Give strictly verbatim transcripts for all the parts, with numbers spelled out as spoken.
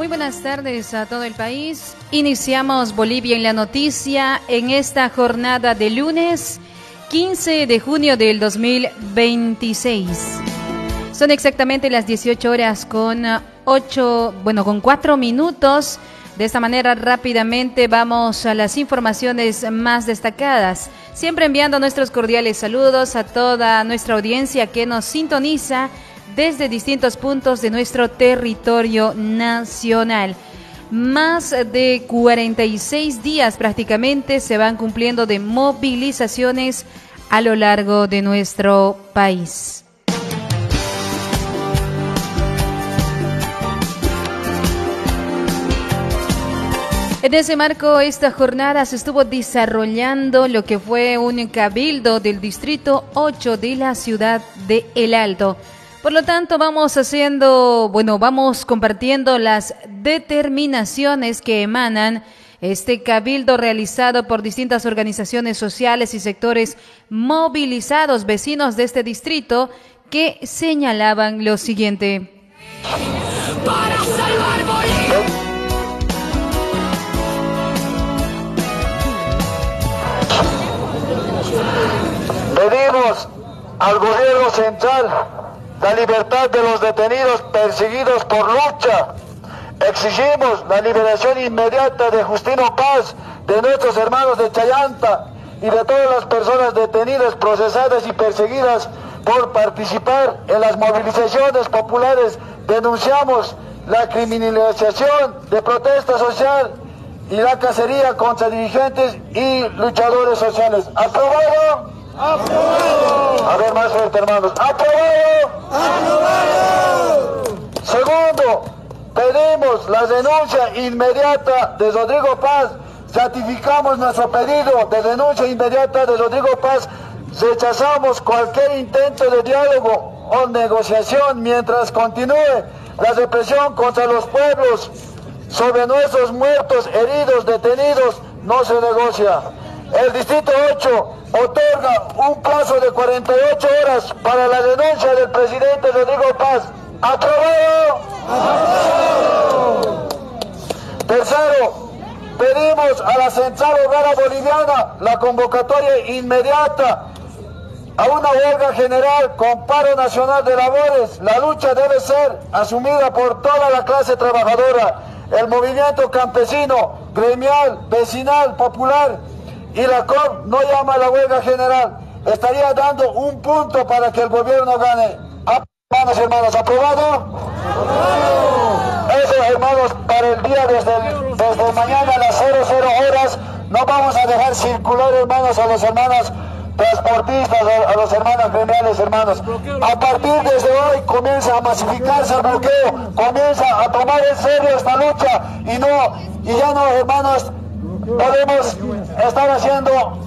Muy buenas tardes a todo el país. Iniciamos Bolivia en la noticia en esta jornada de lunes quince de junio del dos mil veintiséis. Son exactamente las dieciocho horas con ocho, bueno, con cuatro minutos. De esta manera rápidamente vamos a las informaciones más destacadas. Siempre enviando nuestros cordiales saludos a toda nuestra audiencia que nos sintoniza desde distintos puntos de nuestro territorio nacional. Más de cuarenta y seis días prácticamente se van cumpliendo de movilizaciones a lo largo de nuestro país. En ese marco, esta jornada se estuvo desarrollando lo que fue un cabildo del distrito ocho de la ciudad de El Alto. Por lo tanto, vamos haciendo, bueno, vamos compartiendo las determinaciones que emanan este cabildo realizado por distintas organizaciones sociales y sectores movilizados, vecinos de este distrito, que señalaban lo siguiente. Para salvar Bolivia. Pedimos al gobierno central la libertad de los detenidos perseguidos por lucha. Exigimos la liberación inmediata de Justino Paz, de nuestros hermanos de Chayanta y de todas las personas detenidas, procesadas y perseguidas por participar en las movilizaciones populares. Denunciamos la criminalización de protesta social y la cacería contra dirigentes y luchadores sociales. ¿Aprobado? ¡Aprobado! A ver, más fuerte, hermanos. ¡Aprobado! ¡Aprobado! Segundo, pedimos la denuncia inmediata de Rodrigo Paz. Ratificamos nuestro pedido de denuncia inmediata de Rodrigo Paz. Rechazamos cualquier intento de diálogo o negociación mientras continúe la represión contra los pueblos. Sobre nuestros muertos, heridos, detenidos, no se negocia. El Distrito ocho otorga un plazo de cuarenta y ocho horas para la denuncia del presidente Rodrigo Paz. ¿Aprobado? ¡Aprobado! Tercero, pedimos a la Central Obrera Boliviana la convocatoria inmediata a una huelga general con paro nacional de labores. La lucha debe ser asumida por toda la clase trabajadora, el movimiento campesino, gremial, vecinal, popular, y la C O M no llama a la huelga general. Estaría dando un punto para que el gobierno gane. Hermanos y hermanas, ¿aprobado? ¡Aprobado! Eso, hermanos, para el día desde, el, desde mañana a las cero cero horas, no vamos a dejar circular, hermanos, a los hermanos transportistas, a, a los hermanos gremiales, hermanos. A partir desde hoy comienza a masificarse el bloqueo, comienza a tomar en serio esta lucha y no, y ya no, hermanos, podemos estar haciendo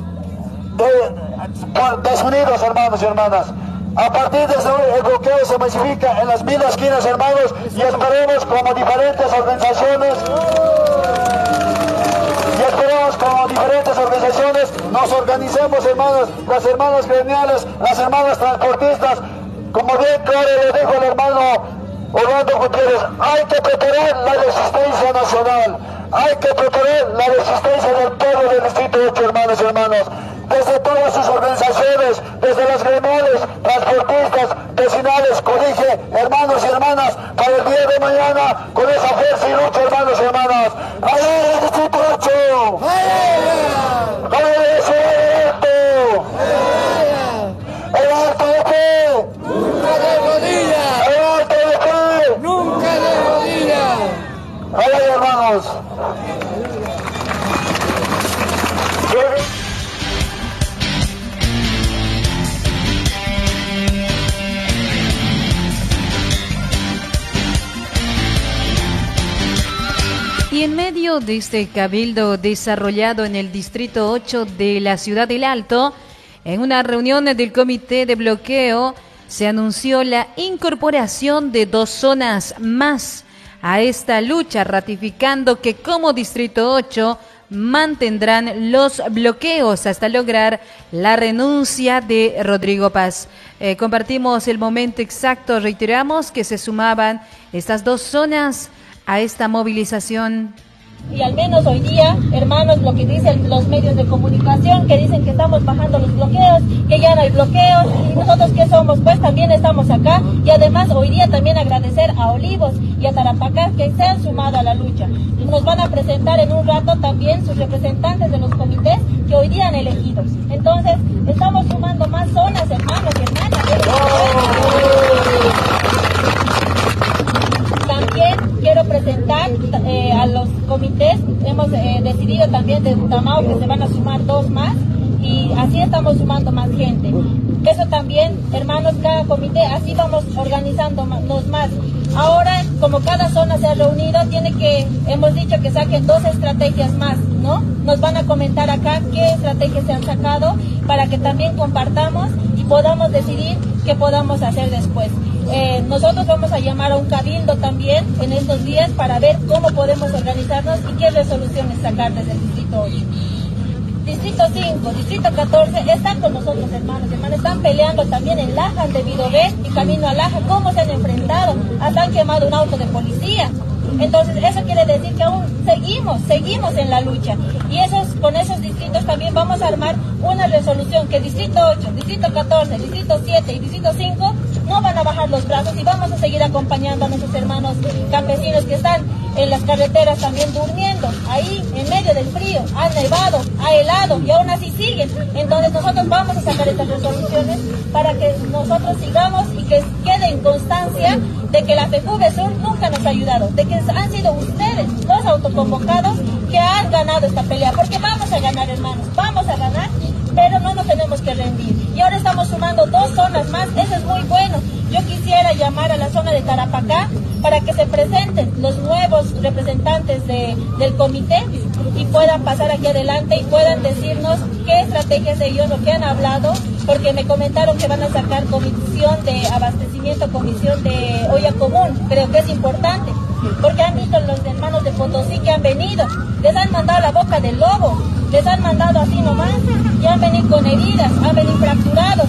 de, desunidos, hermanos y hermanas. A partir de hoy el bloqueo se masifica en las mil esquinas, hermanos, y esperemos como diferentes organizaciones y esperemos como diferentes organizaciones nos organicemos, hermanos, las hermanas gremiales, las hermanas transportistas, como bien claro lo dijo el hermano Orlando Gutiérrez, hay que preparar la resistencia nacional, hay que preparar la resistencia del pueblo del Distrito ocho, hermanos y hermanos, desde todas sus organizaciones, desde las gremiales, transportistas, vecinales, colige, hermanos y hermanas, para el día de mañana, con esa fuerza y lucha, hermanos y hermanas. ¡Ayer el Distrito ocho! ¡Ayer! ¡Ayer ese alto! ¡El alto de qué! ¡Nunca de rodillas! ¡El alto de qué! ¡Nunca de rodillas! ¡Ayer, hermanos! Y en medio de este cabildo desarrollado en el Distrito ocho de la Ciudad del Alto, en una reunión del Comité de Bloqueo, se anunció la incorporación de dos zonas más a esta lucha, ratificando que como Distrito ocho mantendrán los bloqueos hasta lograr la renuncia de Rodrigo Paz. Eh, compartimos el momento exacto, reiteramos que se sumaban estas dos zonas a esta movilización. Y al menos hoy día, hermanos, lo que dicen los medios de comunicación, que dicen que estamos bajando los bloqueos, que ya no hay bloqueos, y nosotros que somos, pues también estamos acá, y además hoy día también agradecer a Olivos y a Tarapacá que se han sumado a la lucha. Nos van a presentar en un rato también sus representantes de los comités que hoy día han elegido. Entonces, estamos sumando más zonas, hermanos y hermanas. También quiero presentar eh, a los comités, hemos eh, decidido también de Tamao que se van a sumar dos más y así estamos sumando más gente. Eso también, hermanos, cada comité, así vamos organizándonos más. Ahora, como cada zona se ha reunido, tiene que, hemos dicho que saquen dos estrategias más, ¿no? Nos van a comentar acá qué estrategias se han sacado para que también compartamos y podamos decidir qué podamos hacer después. Eh, nosotros vamos a llamar a un cabildo también en estos días para ver cómo podemos organizarnos y qué resoluciones sacar desde el distrito ocho. Distrito cinco, Distrito catorce, están con nosotros, hermanos, hermanos, están peleando también en Laja, debido ver y camino a Laja, cómo se han enfrentado, hasta han quemado un auto de policía. Entonces, eso quiere decir que aún seguimos, seguimos en la lucha. Y esos, con esos distritos también vamos a armar una resolución que Distrito ocho, Distrito catorce, Distrito siete y Distrito cinco no van a bajar los brazos y vamos a seguir acompañando a nuestros hermanos campesinos que están en las carreteras también durmiendo, ahí en medio del frío, ha nevado, ha helado y aún así siguen. Entonces nosotros vamos a sacar estas resoluciones para que nosotros sigamos y que quede en constancia de que la FEJUVE Sur nunca nos ha ayudado, de que han sido ustedes los autoconvocados que han ganado esta pelea, porque vamos a ganar, hermanos, vamos a ganar, pero no nos tenemos que rendir. Y ahora estamos sumando dos zonas más, eso es muy bueno. Yo quisiera llamar a la zona de Tarapacá para que se presenten los nuevos representantes de, del comité y puedan pasar aquí adelante y puedan decirnos qué estrategias ellos, lo que han hablado, porque me comentaron que van a sacar comisión de abastecimiento, comisión de olla común. Creo que es importante, porque han visto los hermanos de Potosí que han venido, les han mandado la boca del lobo, les han mandado así nomás y han venido con heridas, han venido fracturados.